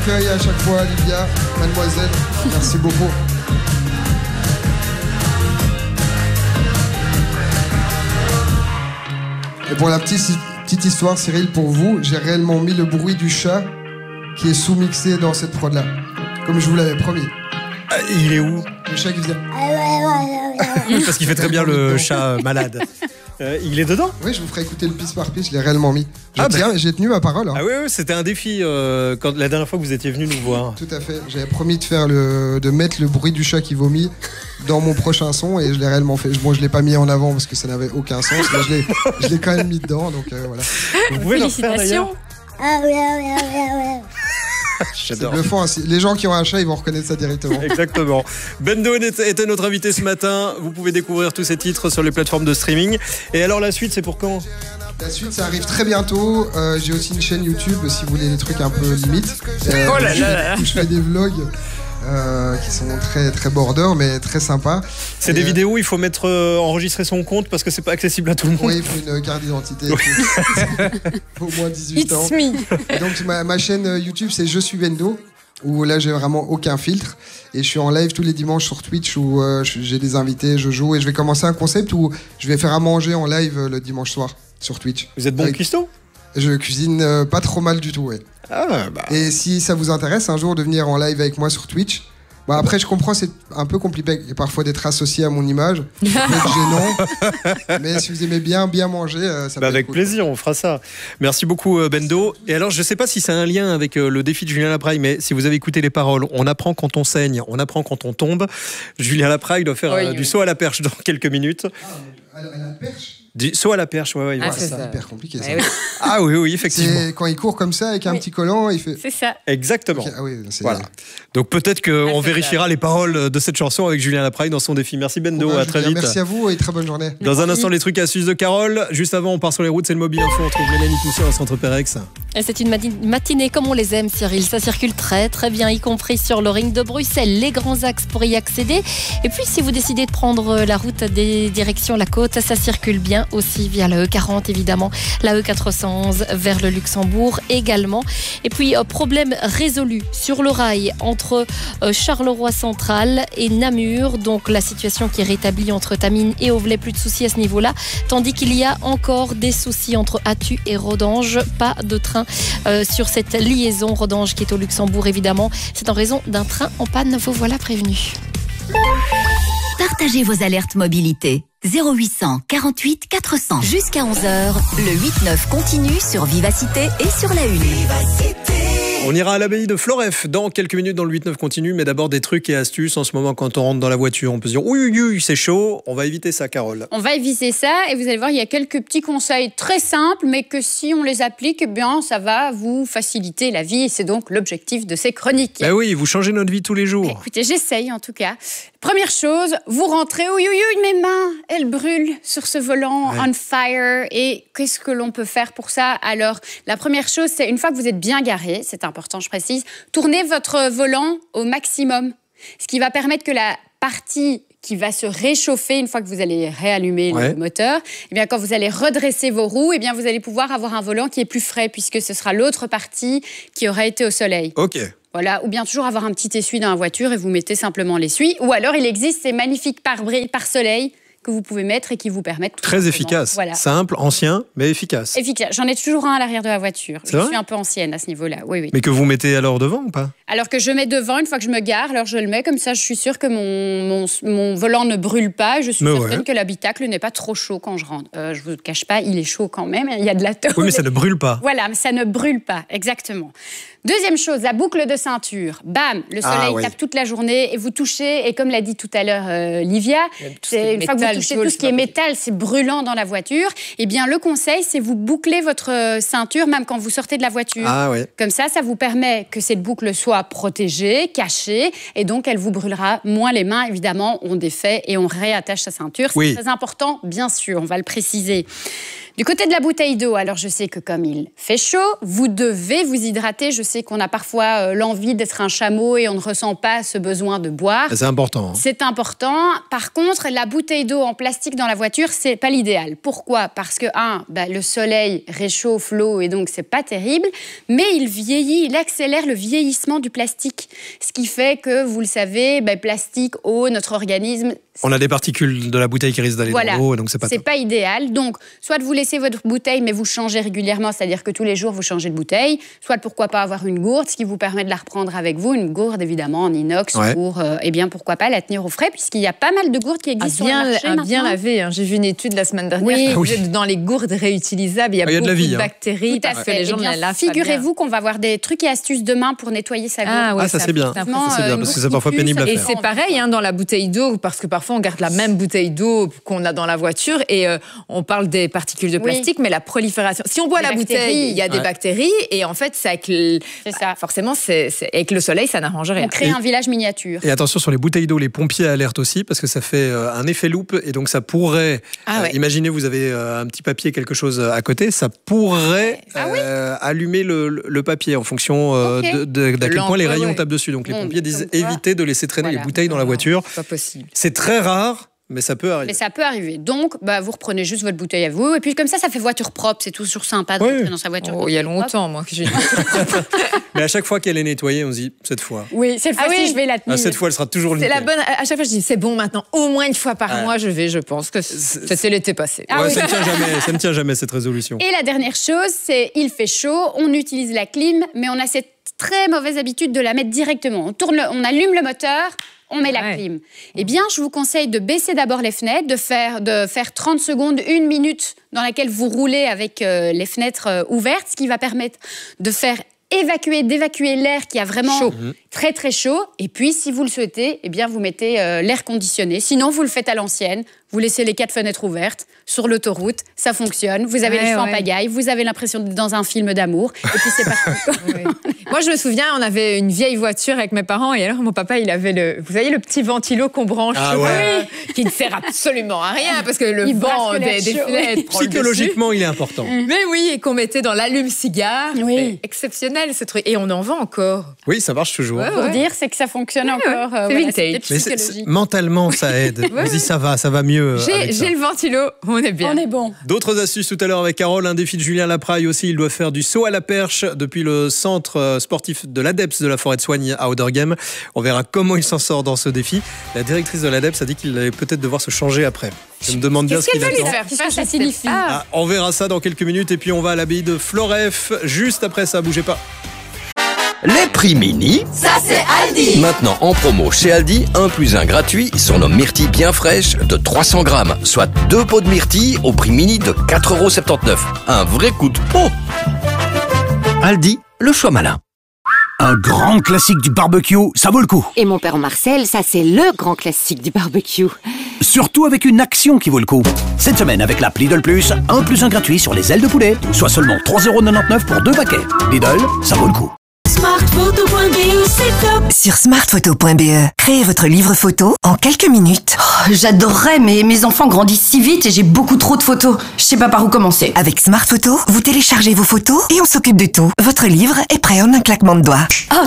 accueil à chaque fois, Livia, mademoiselle. Merci beaucoup. Et pour la petite histoire, Cyril, pour vous, j'ai réellement mis le bruit du chat qui est sous-mixé dans cette prod-là. Comme je vous l'avais promis. Il est où? Le chat qui faisait... Parce qu'il fait très bien le chat malade. Il est dedans? Oui, je vous ferai écouter le piece par piece, je l'ai réellement mis. J'ai tenu ma parole. Hein. Ah oui, c'était un défi quand la dernière fois que vous étiez venu nous voir. Tout à fait. J'avais promis de mettre le bruit du chat qui vomit dans mon prochain son et je l'ai réellement fait. Bon, je l'ai pas mis en avant parce que ça n'avait aucun sens, mais je l'ai quand même mis dedans. Donc voilà. Vous pouvez le faire d'ailleurs. J'adore. Le fond, les gens qui ont un chat, ils vont reconnaître ça directement. Exactement. Bendo était notre invité ce matin. Vous pouvez découvrir tous ces titres sur les plateformes de streaming. Et alors la suite, c'est pour quand? La suite, ça arrive très bientôt. J'ai aussi une chaîne YouTube si vous voulez des trucs un peu limites. Oh là là. Où je fais des vlogs. Qui sont très très border mais très sympas. C'est des vidéos où il faut enregistrer son compte parce que c'est pas accessible à tout le monde. Oui, il faut une carte d'identité. Il faut au moins 18 ans. Et donc ma chaîne YouTube c'est Je suis Bendo où là j'ai vraiment aucun filtre et je suis en live tous les dimanches sur Twitch où j'ai des invités, je joue et je vais commencer un concept où je vais faire à manger en live le dimanche soir sur Twitch. Vous êtes bon cuistot? Je cuisine pas trop mal du tout, ouais. Ah, bah. Et si ça vous intéresse un jour de venir en live avec moi sur Twitch, après je comprends c'est un peu compliqué parfois d'être associé à mon image, c'est gênant. Mais si vous aimez bien manger, ça peut être avec cool. plaisir, on fera ça. Merci beaucoup Bendo. Et alors je sais pas si c'est un lien avec le défi de Julien Lapraille, mais si vous avez écouté les paroles, on apprend quand on saigne, on apprend quand on tombe. Julien Lapraille doit faire du saut à la perche dans quelques minutes. À la perche? Du saut à la perche, ouais. C'est hyper compliqué ça. Ah oui, effectivement. C'est quand il court comme ça avec un petit collant, il fait. C'est ça. Exactement. Okay. Ah oui, voilà. Donc peut-être qu'on vérifiera les paroles de cette chanson avec Julien Lapraille dans son défi. Merci Bendo, à très vite. Merci à vous et très bonne journée. Dans un instant, les trucs et astuces de Carole. Juste avant, on part sur les routes, c'est le Mobile Info. On trouve Mélanie Poussin au centre Pérex. Et c'est une matinée comme on les aime, Cyril. Ça circule très très bien, y compris sur le ring de Bruxelles, les grands axes pour y accéder. Et puis si vous décidez de prendre la route des directions la côte, ça circule bien aussi via la E40 évidemment, la E411 vers le Luxembourg également. Et puis problème résolu sur le rail entre Charleroi Central et Namur. Donc la situation qui est rétablie entre Tamines et Auvelais, plus de soucis à ce niveau-là. Tandis qu'il y a encore des soucis entre Attu et Rodange. Pas de train sur cette liaison. Rodange qui est au Luxembourg évidemment. C'est en raison d'un train en panne. Vous voilà prévenus. Partagez vos alertes mobilité. 0800 48 400. Jusqu'à 11h, le 8-9 continue sur Vivacité et sur la Une. On ira à l'abbaye de Floref dans quelques minutes dans le 8-9 continue, mais d'abord des trucs et astuces. En ce moment, quand on rentre dans la voiture, on peut se dire oui, c'est chaud. On va éviter ça, Carole. On va éviter ça et vous allez voir, il y a quelques petits conseils très simples, mais que si on les applique, eh bien, ça va vous faciliter la vie. Et c'est donc l'objectif de ces chroniques. Ben oui, vous changez notre vie tous les jours. Écoutez, j'essaye en tout cas. Première chose, vous rentrez, mes mains, elles brûlent sur ce volant, on fire. Et qu'est-ce que l'on peut faire pour ça? Alors, la première chose, c'est une fois que vous êtes bien garé, c'est important, je précise, tournez votre volant au maximum. Ce qui va permettre que la partie qui va se réchauffer une fois que vous allez réallumer le moteur, eh bien, quand vous allez redresser vos roues, eh bien, vous allez pouvoir avoir un volant qui est plus frais puisque ce sera l'autre partie qui aura été au soleil. Ok. Voilà, ou bien toujours avoir un petit essuie dans la voiture et vous mettez simplement l'essuie. Ou alors, il existe ces magnifiques pare-soleil que vous pouvez mettre et qui vous permettent... Très efficace. Voilà. Simple, ancien, mais efficace. Efficace. J'en ai toujours un à l'arrière de la voiture. Je suis un peu ancienne à ce niveau-là, oui. Mais que vous mettez alors devant ou pas? Alors que je mets devant, une fois que je me gare, alors je le mets comme ça, je suis sûre que mon volant ne brûle pas. Je suis certaine que l'habitacle n'est pas trop chaud quand je rentre. Je vous cache pas, il est chaud quand même, il y a de la tôle. Oui, mais ça ne brûle pas. Voilà, mais ça ne brûle pas, exactement. Deuxième chose, la boucle de ceinture. Bam, le soleil tape toute la journée et vous touchez, et comme l'a dit tout à l'heure Livia, une fois que vous touchez tout ce qui est métal, c'est brûlant dans la voiture. Eh bien, le conseil, c'est vous boucler votre ceinture même quand vous sortez de la voiture. Comme ça vous permet que cette boucle soit protégée, cachée, et donc elle vous brûlera moins les mains. Évidemment, on défait et on réattache sa ceinture. C'est très important, bien sûr, on va le préciser. Du côté de la bouteille d'eau, alors je sais que comme il fait chaud, vous devez vous hydrater. Je sais qu'on a parfois l'envie d'être un chameau et on ne ressent pas ce besoin de boire. C'est important. C'est important. Par contre, la bouteille d'eau en plastique dans la voiture, c'est pas l'idéal. Pourquoi ? Parce que, le soleil réchauffe l'eau et donc c'est pas terrible, mais il vieillit, il accélère le vieillissement du plastique. Ce qui fait que, vous le savez, plastique, eau, notre organisme... On a des particules de la bouteille qui risquent d'aller dans l'eau, donc c'est pas top. C'est pas idéal. Donc, soit vous laissez votre bouteille, mais vous changez régulièrement, c'est-à-dire que tous les jours, vous changez de bouteille. Soit, pourquoi pas avoir une gourde, ce qui vous permet de la reprendre avec vous. Une gourde, évidemment, en inox pour, pourquoi pas la tenir au frais, puisqu'il y a pas mal de gourdes qui existent sur le marché bien laver. J'ai vu une étude la semaine dernière. Dans les gourdes réutilisables, il y a beaucoup de bactéries parce que les gens ne la lavent pas bien. Figurez-vous qu'on va voir des trucs et astuces demain pour nettoyer sa gourde. Ça c'est bien. C'est bien parce que c'est parfois pénible à faire. Et c'est pareil dans la bouteille d'eau, parce que parfois on garde la même bouteille d'eau qu'on a dans la voiture et on parle des particules de plastique, mais la prolifération. Si on boit la bouteille, il y a des bactéries et en fait, c'est avec forcément, avec le soleil, ça n'arrange rien. On crée un village miniature. Et attention sur les bouteilles d'eau, les pompiers alertent aussi parce que ça fait un effet loupe et donc ça pourrait. Imaginez, vous avez un petit papier, quelque chose à côté, ça pourrait allumer le papier en fonction d'à quel point les rayons tapent dessus. Donc les pompiers disent évitez de laisser traîner les bouteilles dans la voiture. C'est pas possible. C'est très rare. Mais ça peut arriver. Donc, vous reprenez juste votre bouteille à vous. Et puis, comme ça fait voiture propre. C'est toujours sympa de rentrer dans sa voiture. Il y a longtemps, moi, que j'ai Mais à chaque fois qu'elle est nettoyée, on se dit, cette fois. Oui, cette fois-ci, je vais la tenir. Cette fois, elle sera toujours nickel. C'est la bonne. À chaque fois, je dis, c'est bon maintenant. Au moins une fois par mois, je pense que c'est l'été passé. Ça ne tient jamais, cette résolution. Et la dernière chose, c'est, il fait chaud, on utilise la clim, mais on a cette très mauvaise habitude de la mettre directement. On allume le moteur, on met la clim. Eh bien, je vous conseille de baisser d'abord les fenêtres, de faire 30 secondes, 1 minute dans laquelle vous roulez avec les fenêtres ouvertes, ce qui va permettre de faire d'évacuer l'air qui a vraiment très très chaud. Et puis, si vous le souhaitez, vous mettez l'air conditionné. Sinon, vous le faites à l'ancienne. Vous laissez les 4 fenêtres ouvertes sur l'autoroute, ça fonctionne. Vous avez les cheveux en pagaille, vous avez l'impression d'être dans un film d'amour. Et puis c'est parti. Moi, je me souviens, on avait une vieille voiture avec mes parents et alors mon papa, il avait vous voyez le petit ventilo qu'on branche, qui ne sert absolument à rien parce que le vent des fenêtres prend psychologiquement, il est important. Mais oui, et qu'on mettait dans l'allume-cigare. C'est exceptionnel ce truc. Et on en vend encore. Oui, ça marche toujours. Pour dire, c'est que ça fonctionne encore. C'est vintage. Mais mentalement, ça aide. On se dit, ça va mieux. J'ai le ventilo, on est bien. On est bon. D'autres astuces tout à l'heure avec Carole, un défi de Julien Lapraille aussi, il doit faire du saut à la perche depuis le centre sportif de l'ADEPS de la Forêt de Soignes à Ouderghem. On verra comment il s'en sort dans ce défi. La directrice de l'ADEPS a dit qu'il allait peut-être devoir se changer après. Je me demande bien ce qu'il attend. Ça signifie. On verra ça dans quelques minutes et puis on va à l'abbaye de Floref juste après ça, bougez pas. Les prix mini, ça c'est Aldi. Maintenant en promo chez Aldi, 1 + 1 gratuit sur nos myrtilles bien fraîches de 300 grammes, soit 2 pots de myrtilles au prix mini de 4,79 €. Un vrai coup de pot. Aldi, le choix malin. Un grand classique du barbecue, ça vaut le coup. Et mon père Marcel, ça c'est le grand classique du barbecue. Surtout avec une action qui vaut le coup. Cette semaine avec l'app Lidl Plus, 1 + 1 gratuit sur les ailes de poulet, soit seulement 3,99 € pour 2 paquets. Lidl, ça vaut le coup. Smartphoto.be, c'est top. Sur smartphoto.be, créez votre livre photo en quelques minutes. Oh, j'adorerais, mais mes enfants grandissent si vite et j'ai beaucoup trop de photos. Je sais pas par où commencer. Avec Smartphoto, vous téléchargez vos photos et on s'occupe de tout. Votre livre est prêt en un claquement de doigts. Oh,